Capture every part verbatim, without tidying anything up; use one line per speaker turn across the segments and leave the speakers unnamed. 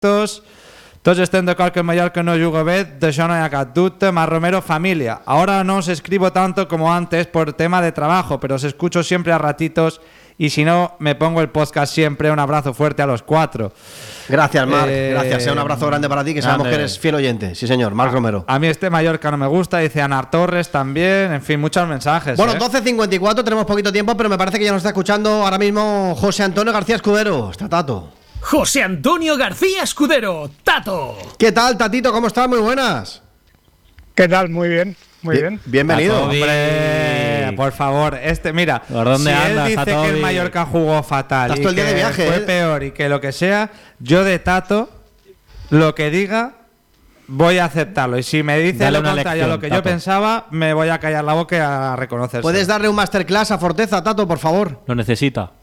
Tots, tots estem d'acord que el Mallorca no juga bé, d'això no hi ha cap dubte. Más Romero, familia. Ahora no os escribo tanto como antes por tema de trabajo, pero os escucho siempre a ratitos y si no, me pongo el podcast siempre. Un abrazo fuerte a los cuatro.
Gracias, Marc. Eh, gracias. Un abrazo grande para ti, que sabemos grande. Que eres fiel oyente. Sí, señor. Marc Romero.
A mí este Mallorca no me gusta, dice Anar Torres también. En fin, muchos mensajes.
Bueno,
¿eh?
doce cincuenta y cuatro, tenemos poquito tiempo, pero me parece que ya nos está escuchando ahora mismo José Antonio García Escudero. Está Tato.
José Antonio García Escudero, Tato.
¿Qué tal, Tatito? ¿Cómo estás? Muy buenas.
¿Qué tal? Muy bien, muy bien.
Bienvenido.
Tato, hombre, por favor, este, mira,
¿por dónde
si
andas,
él dice
Tato?
que el Mallorca jugó fatal y
todo el día
que
de viaje,
fue
¿eh?
peor y que lo que sea, yo de Tato, lo que diga, voy a aceptarlo. Y si me dice
Dale
lo
una
contrario a lo
lección,
que
Tato.
yo pensaba, me voy a callar la boca y a reconocerse.
¿Puedes darle un masterclass a Forteza, Tato, por favor?
Lo necesita.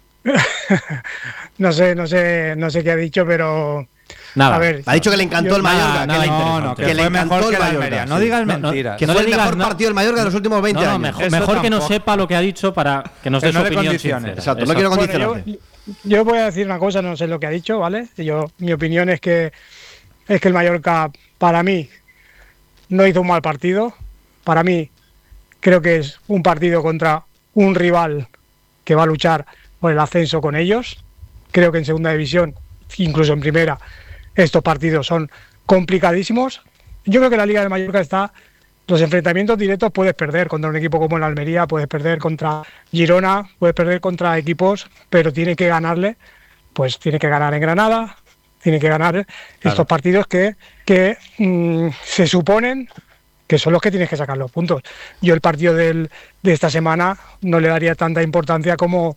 no sé, no sé, no sé qué ha dicho, pero
Nada.
a ver,
Ha dicho que le encantó
yo-
el Mallorca.
nada
que le,
no, no, que,
que le
fue
encantó
mejor
el
que la
Mallorca.
Almería. No
sí.
digas
No, no,
mentiras.
Que
no
fue
le
el
digas,
mejor
no-
partido del Mallorca de los últimos veinte
No, no,
años.
mejor,
Eso
mejor que no
tampoco.
sepa lo que ha dicho para que nos
Que
dé
no
su
le
opinión
condiciones.
sincera.
Exacto, no quiero
Bueno,
condicionarte.
yo, yo voy a decir una cosa, no sé lo que ha dicho, ¿vale? Yo, mi opinión es que es que el Mallorca, para mí, no hizo un mal partido. Para mí, creo que es un partido contra un rival que va a luchar por el ascenso con ellos. Creo que en segunda división, incluso en primera, estos partidos son complicadísimos. Yo creo que la Liga de Mallorca está... Los enfrentamientos directos puedes perder contra un equipo como el Almería, puedes perder contra Girona, puedes perder contra equipos, pero tiene que ganarle, pues tiene que ganar en Granada, tiene que ganar
Claro.
estos partidos que, que mmm, se suponen que son los que tienes que sacar los puntos. Yo el partido del, de esta semana no le daría tanta importancia como...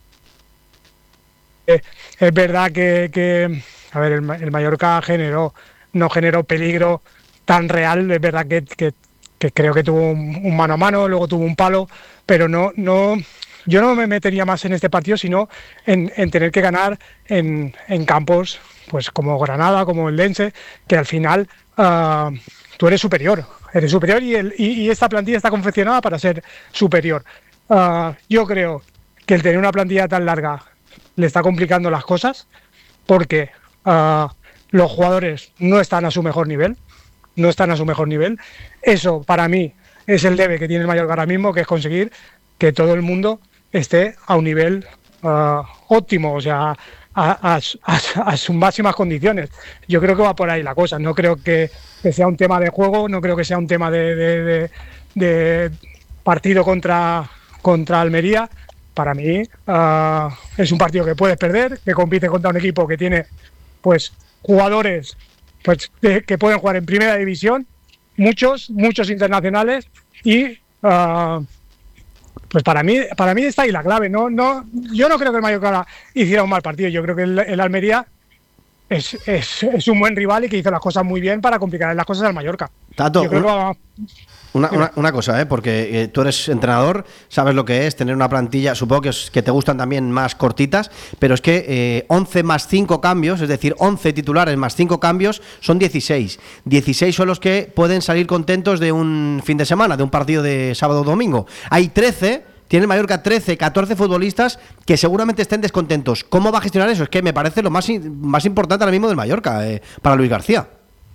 Eh, es verdad que, que a ver, el, el Mallorca generó, no generó peligro tan real, es verdad que, que, que creo que tuvo un, un mano a mano, luego tuvo un palo, pero no, no, yo no me metería más en este partido, sino en, en tener que ganar en, en campos pues como Granada, como el Lense, que al final uh, tú eres superior, eres superior y, el, y, y esta plantilla está confeccionada para ser superior. Uh, yo creo que el tener una plantilla tan larga le está complicando las cosas porque uh, los jugadores no están a su mejor nivel, no están a su mejor nivel. Eso para mí es el debe que tiene el Mallorca ahora mismo, que es conseguir que todo el mundo esté a un nivel uh, óptimo, o sea, a, a, a, a sus máximas condiciones. Yo creo que va por ahí la cosa. No creo que, que sea un tema de juego, no creo que sea un tema de, de, de, de partido contra, contra Almería. Para mí uh, es un partido que puedes perder, que compite contra un equipo que tiene pues jugadores pues de, que pueden jugar en primera división, muchos, muchos internacionales y uh, pues para mí, para mí está ahí la clave. No, no, yo no creo que el Mallorca hiciera un mal partido. Yo creo que el, el Almería es, es, es un buen rival y que hizo las cosas muy bien para complicar las cosas al Mallorca.
Tato,
yo creo que va,
Una, una, una cosa, ¿eh? Porque eh, tú eres entrenador, sabes lo que es tener una plantilla, supongo que, es, que te gustan también más cortitas, pero es que eh, once más cinco cambios, es decir, once titulares más cinco cambios, son dieciséis. dieciséis son los que pueden salir contentos de un fin de semana, de un partido de sábado o domingo. Hay trece, tiene el Mallorca trece, catorce futbolistas que seguramente estén descontentos. ¿Cómo va a gestionar eso? Es que me parece lo más, más importante ahora mismo del Mallorca, eh, para Luis García.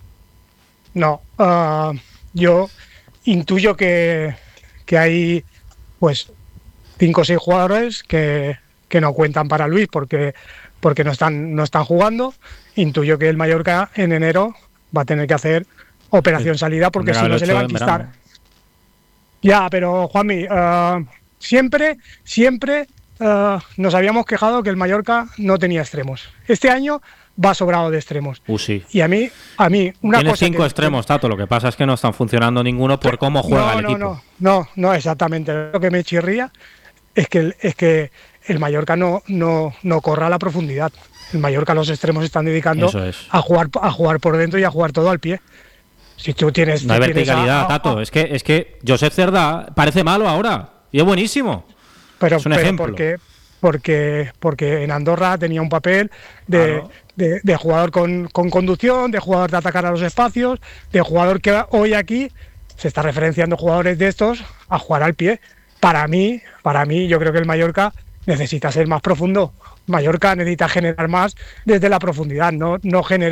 No, uh, yo... intuyo que, que hay pues cinco o seis jugadores que, que no cuentan para Luis porque, porque no están, no están jugando. Intuyo que el Mallorca en enero va a tener que hacer operación salida porque si no se le va a enquistar. Ya, pero Juanmi, uh, siempre, siempre uh, nos habíamos quejado que el Mallorca no tenía extremos. Este año va sobrado de extremos.
Uh, sí.
Y a mí, a mí una
Tiene
cosa
cinco
que,
extremos, Tato. Lo que pasa es que no están funcionando ninguno por cómo juega
no,
el
no,
equipo.
No, no, no, exactamente. Lo que me chirría es que, es que el Mallorca no, no, no corra a la profundidad. El Mallorca, los extremos están dedicando
Eso es.
a jugar a jugar por dentro y a jugar todo al pie. Si tú tienes...
No hay
tienes
verticalidad,
a, a,
Tato.
a,
es que es que Josep Cerdá parece malo ahora y es buenísimo.
Pero,
es un
pero
ejemplo.
porque, porque, porque en Andorra tenía un papel de,
Claro.
de, de jugador con, con conducción, de jugador de atacar a los espacios, de jugador que hoy aquí se está referenciando jugadores de estos a jugar al pie. Para mí, para mí, yo creo que el Mallorca necesita ser más profundo. Mallorca necesita generar más desde la profundidad, no, no generar